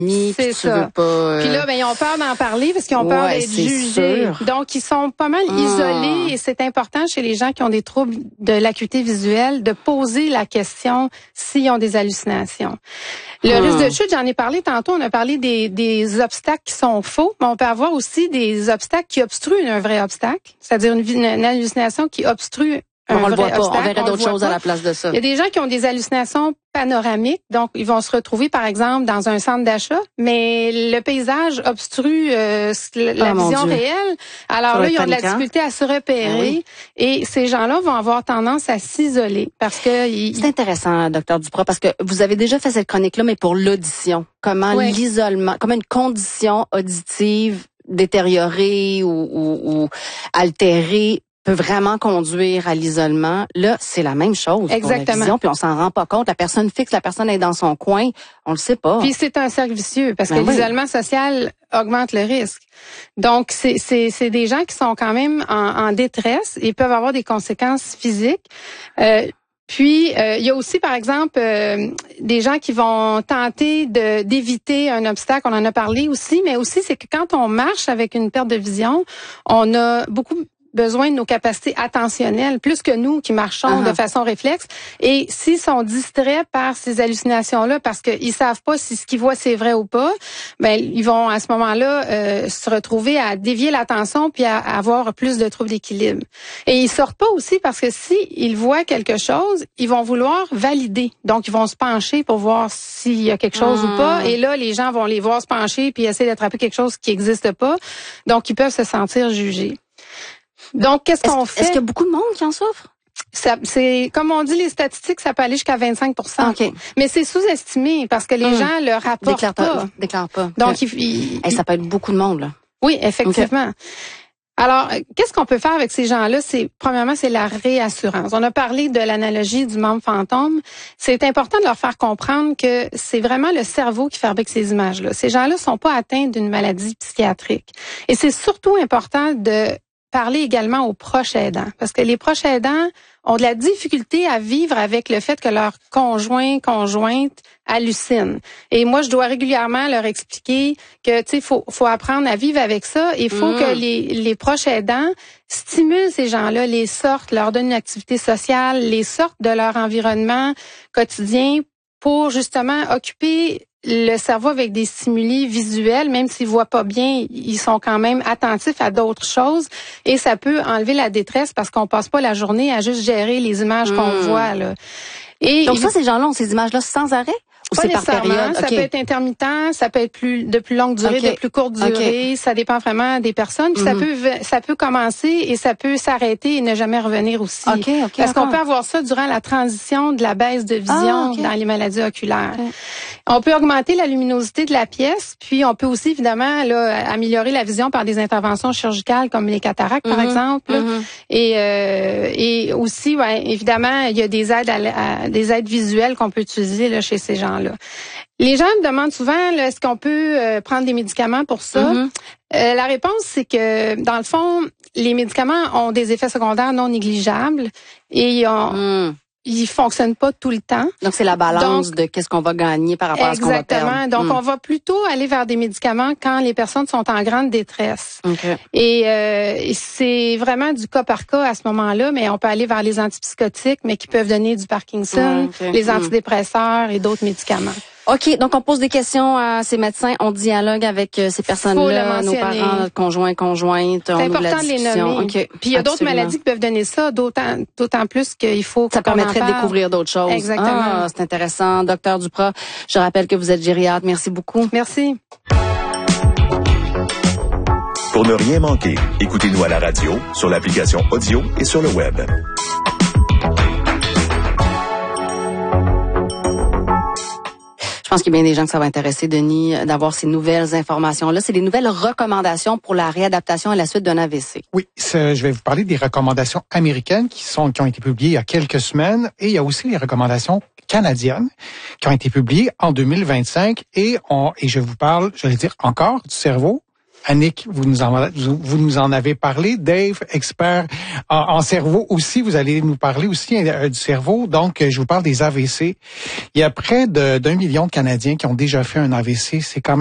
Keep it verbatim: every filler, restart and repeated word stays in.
C'est ça. Pas, euh... Puis là, ben ils ont peur d'en parler parce qu'ils ont peur ouais, d'être jugés. Sûr. Donc, ils sont pas mal mmh. isolés et c'est important chez les gens qui ont des troubles de l'acuité visuelle de poser la question s'ils ont des hallucinations. Le mmh. risque de chute, j'en ai parlé tantôt, on a parlé des, des obstacles qui sont faux, mais on peut avoir aussi des obstacles qui obstruent un vrai obstacle, c'est-à-dire une, une hallucination qui obstrue un on vrai le voit pas. obstacle. On verrait d'autres choses pas. À la place de ça. Il y a des gens qui ont des hallucinations panoramiques, donc ils vont se retrouver, par exemple, dans un centre d'achat, mais le paysage obstrue euh, la oh, vision réelle. Alors là, ils ont de la difficulté à se repérer, ah oui. et ces gens-là vont avoir tendance à s'isoler parce que ils... C'est intéressant, docteur Duprat, parce que vous avez déjà fait cette chronique-là, mais pour l'audition, comment oui. l'isolement, comment une condition auditive détériorée ou, ou, ou altérée peut vraiment conduire à l'isolement. Là, c'est la même chose. Exactement. Pour la vision, puis on s'en rend pas compte. La personne fixe, la personne est dans son coin, on le sait pas. Puis c'est un cercle vicieux parce ben que oui. l'isolement social augmente le risque. Donc c'est c'est c'est des gens qui sont quand même en, en détresse et peuvent avoir des conséquences physiques. Euh, Puis, euh, il y a aussi, par exemple, euh, des gens qui vont tenter de d'éviter un obstacle. On en a parlé aussi, mais aussi, c'est que quand on marche avec une perte de vision, on a beaucoup besoin de nos capacités attentionnelles, plus que nous qui marchons uh-huh. de façon réflexe. Et s'ils sont distraits par ces hallucinations-là, parce qu'ils savent pas si ce qu'ils voient c'est vrai ou pas, ben ils vont à ce moment-là euh, se retrouver à dévier l'attention puis à, à avoir plus de troubles d'équilibre. Et ils sortent pas aussi parce que si ils voient quelque chose, ils vont vouloir valider. Donc ils vont se pencher pour voir s'il y a quelque chose uh-huh. ou pas. Et là, les gens vont les voir se pencher puis essayer d'attraper quelque chose qui n'existe pas. Donc ils peuvent se sentir jugés. Donc, qu'est-ce qu'on est-ce, fait? Est-ce qu'il y a beaucoup de monde qui en souffre? Ça, c'est, comme on dit, les statistiques, ça peut aller jusqu'à vingt-cinq pour cent. Okay. Mais c'est sous-estimé parce que les hum. gens le rapportent déclarent pas. pas. Déclarent pas. Donc, il, il, hey, ça peut être beaucoup de monde, là. Oui, effectivement. Okay. Alors, qu'est-ce qu'on peut faire avec ces gens-là? C'est, premièrement, c'est la réassurance. On a parlé de l'analogie du membre fantôme. C'est important de leur faire comprendre que c'est vraiment le cerveau qui fabrique ces images-là. Ces gens-là sont pas atteints d'une maladie psychiatrique. Et c'est surtout important de parler également aux proches aidants, parce que les proches aidants ont de la difficulté à vivre avec le fait que leur conjoint, conjointe hallucine. Et moi, je dois régulièrement leur expliquer que, tu sais, faut, faut apprendre à vivre avec ça et il faut mmh. que les, les proches aidants stimulent ces gens-là, les sortent, leur donnent une activité sociale, les sortent de leur environnement quotidien pour justement occuper le cerveau avec des stimuli visuels, même s'ils voient pas bien, ils sont quand même attentifs à d'autres choses et ça peut enlever la détresse parce qu'on passe pas la journée à juste gérer les images mmh. qu'on voit, là. Et donc ça, ces gens-là ont ces images-là sans arrêt? Ou pas c'est par période? Ça okay. peut être intermittent, ça peut être plus de plus longue durée, okay. de plus courte durée. Okay. Ça dépend vraiment des personnes. Puis mm-hmm. ça peut ça peut commencer et ça peut s'arrêter et ne jamais revenir aussi. Okay, okay, Parce qu'on peut avoir ça durant la transition de la baisse de vision ah, okay. dans les maladies oculaires. Okay. On peut augmenter la luminosité de la pièce, puis on peut aussi évidemment là améliorer la vision par des interventions chirurgicales comme les cataractes mm-hmm. par exemple. Mm-hmm. Et euh, et aussi ouais, évidemment il y a des aides à, à, des aides visuelles qu'on peut utiliser là chez ces gens-là. Là. Les gens me demandent souvent, là, est-ce qu'on peut euh, prendre des médicaments pour ça? Mm-hmm. Euh, la réponse, c'est que, dans le fond, les médicaments ont des effets secondaires non négligeables et ils ont... Mm. Ils fonctionnent pas tout le temps. Donc, c'est la balance Donc, de qu'est-ce qu'on va gagner par rapport à ce qu'on va perdre. Exactement. Donc, mm. on va plutôt aller vers des médicaments quand les personnes sont en grande détresse. Okay. Et euh, c'est vraiment du cas par cas à ce moment-là, mais on peut aller vers les antipsychotiques, mais qui peuvent donner du Parkinson, mm, okay. les antidépresseurs et d'autres médicaments. OK, donc on pose des questions à ces médecins, on dialogue avec euh, ces personnes-là, nos parents, notre conjoint, conjointe, on ouvre la discussion. C'est important de les nommer. Okay. Puis il y a d'autres maladies qui peuvent donner ça, d'autant d'autant plus qu'il faut ça permettrait de découvrir d'autres choses. Exactement. Ah, c'est intéressant. Docteur Duprat, je rappelle que vous êtes gériatre. Merci beaucoup. Merci. Pour ne rien manquer, écoutez-nous à la radio, sur l'application audio et sur le web. Je pense qu'il y a bien des gens que ça va intéresser, Denis, d'avoir ces nouvelles informations-là. C'est des nouvelles recommandations pour la réadaptation à la suite d'un A V C. Oui, je vais vous parler des recommandations américaines qui sont qui ont été publiées il y a quelques semaines. Et il y a aussi les recommandations canadiennes qui ont été publiées en deux mille vingt-cinq. Et, on, et je vous parle, je vais dire encore, du cerveau. Annick, vous nous en, vous nous en avez parlé. Dave, expert en, en cerveau aussi, vous allez nous parler aussi euh, du cerveau. Donc, je vous parle des A V C. Il y a près de, d'un million de Canadiens qui ont déjà fait un A V C. C'est quand même